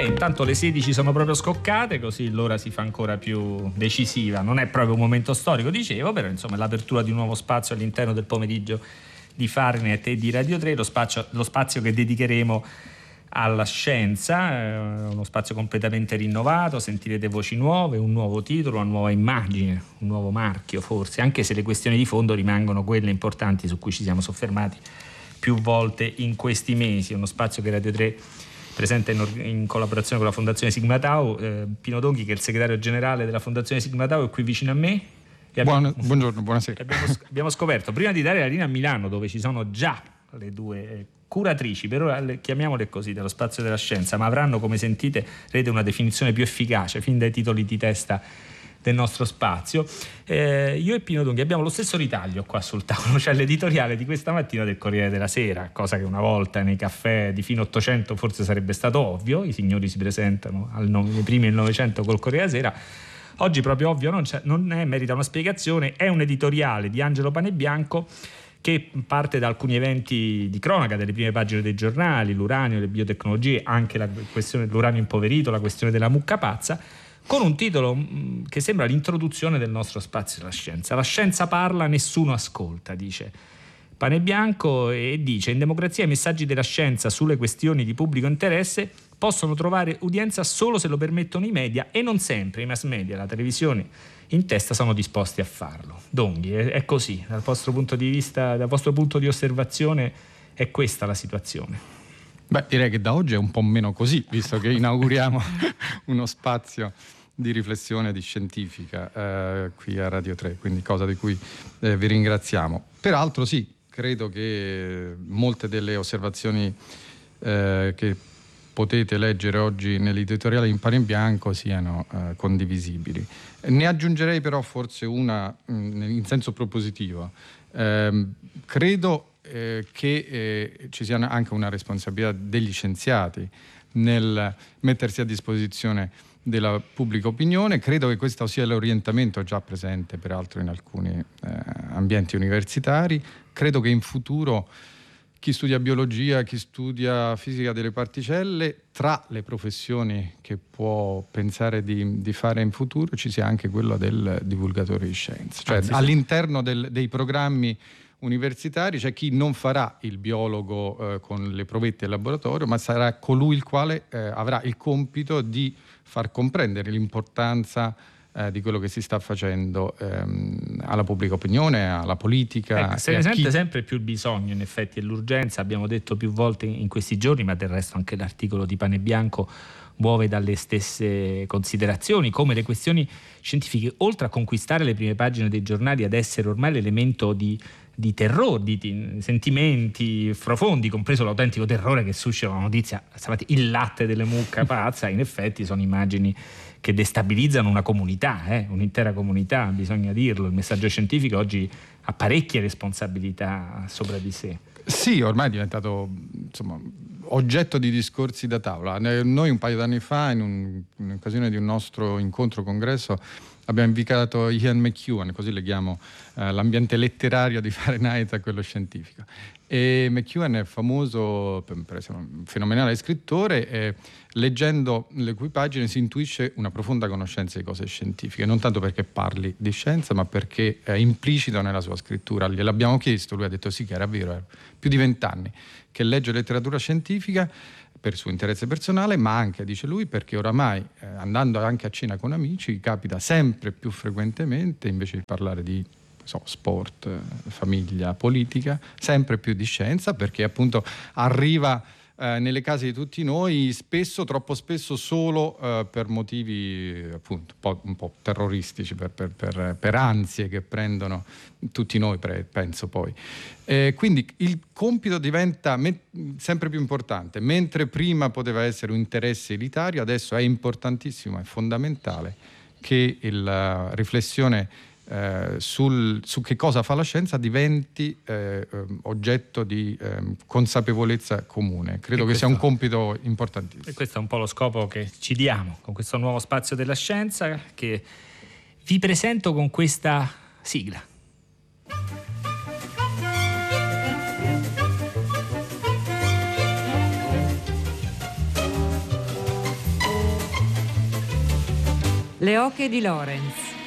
Intanto le 16 sono proprio scoccate, così l'ora si fa ancora più decisiva. Non è proprio un momento storico, dicevo, però insomma l'apertura di un nuovo spazio all'interno del pomeriggio di Fahrenheit e di Radio 3, lo spazio che dedicheremo alla scienza, uno spazio completamente rinnovato, sentirete voci nuove, un nuovo titolo, una nuova immagine, un nuovo marchio forse, anche se le questioni di fondo rimangono quelle importanti su cui ci siamo soffermati più volte in questi mesi. Uno spazio che Radio 3 presenta in collaborazione con la Fondazione Sigma Tau. Pino Donghi, che è il segretario generale della Fondazione Sigma Tau, è qui vicino a me. Buongiorno, buonasera. Abbiamo scoperto, prima di dare la linea a Milano, dove ci sono già le due curatrici, per ora chiamiamole così, dello spazio della scienza, ma avranno, come sentite, una definizione più efficace fin dai titoli di testa del nostro spazio. Io e Pino Donghi abbiamo lo stesso ritaglio qua sul tavolo, cioè l'editoriale di questa mattina del Corriere della Sera, cosa che una volta nei caffè di fine Ottocento forse sarebbe stato ovvio. I signori si presentano nei primi del Novecento col Corriere della Sera. Oggi proprio ovvio non è, merita una spiegazione. È un editoriale di Angelo Panebianco che parte da alcuni eventi di cronaca delle prime pagine dei giornali, l'uranio, le biotecnologie, anche la questione dell'uranio impoverito, la questione della mucca pazza, con un titolo che sembra l'introduzione del nostro spazio della scienza. La scienza parla, nessuno ascolta, dice Panebianco, e dice: in democrazia i messaggi della scienza sulle questioni di pubblico interesse possono trovare udienza solo se lo permettono i media, e non sempre i mass media, la televisione in testa, sono disposti a farlo. Donghi, è così? Dal vostro punto di vista, dal vostro punto di osservazione, è questa la situazione? Beh, direi che da oggi è un po' meno così, visto che inauguriamo uno spazio di riflessione di scientifica qui a Radio 3, quindi cosa di cui vi ringraziamo. Peraltro sì, credo che molte delle osservazioni che potete leggere oggi nell'editoriale in Panebianco siano condivisibili. Ne aggiungerei però forse una in senso propositivo. Credo che ci sia anche una responsabilità degli scienziati nel mettersi a disposizione della pubblica opinione. Credo che questo sia l'orientamento già presente peraltro in alcuni ambienti universitari. Credo che in futuro chi studia biologia, chi studia fisica delle particelle, tra le professioni che può pensare di fare in futuro ci sia anche quello del divulgatore di scienze. Cioè all'interno dei programmi universitari c'è chi non farà il biologo con le provette in laboratorio, ma sarà colui il quale avrà il compito di far comprendere l'importanza di quello che si sta facendo alla pubblica opinione, alla politica. Se ne sente sempre più il bisogno, in effetti, e l'urgenza. Abbiamo detto più volte in questi giorni, ma del resto anche l'articolo di Panebianco muove dalle stesse considerazioni, come le questioni scientifiche, oltre a conquistare le prime pagine dei giornali, ad essere ormai l'elemento di terrore, di sentimenti profondi, compreso l'autentico terrore che suscita la notizia stamattina, il latte delle mucca pazza. In effetti sono immagini che destabilizzano una comunità, un'intera comunità, bisogna dirlo. Il messaggio scientifico oggi ha parecchie responsabilità sopra di sé. Sì, ormai è diventato oggetto di discorsi da tavola. Noi un paio d'anni fa, in occasione di un nostro incontro congresso, abbiamo invitato Ian McEwan, così leghiamo l'ambiente letterario di Fahrenheit a quello scientifico. E McEwan è famoso per essere un fenomenale scrittore, e leggendo le cui pagine si intuisce una profonda conoscenza di cose scientifiche, non tanto perché parli di scienza, ma perché è implicito nella sua scrittura. Gliel'abbiamo chiesto, lui ha detto sì, che era vero, era più di 20 anni che legge letteratura scientifica per suo interesse personale, ma anche, dice lui, perché oramai andando anche a cena con amici capita sempre più frequentemente, invece di parlare di sport, famiglia, politica, sempre più di scienza, perché appunto arriva nelle case di tutti noi troppo spesso solo per motivi appunto un po' terroristici, per ansie che prendono tutti noi, penso poi. Quindi il compito diventa sempre più importante. Mentre prima poteva essere un interesse elitario, adesso è importantissimo, è fondamentale che la riflessione su che cosa fa la scienza diventi oggetto di consapevolezza comune. Credo che sia un compito importantissimo. E questo è un po' lo scopo che ci diamo con questo nuovo spazio della scienza, che vi presento con questa sigla. Le oche di Lorenz.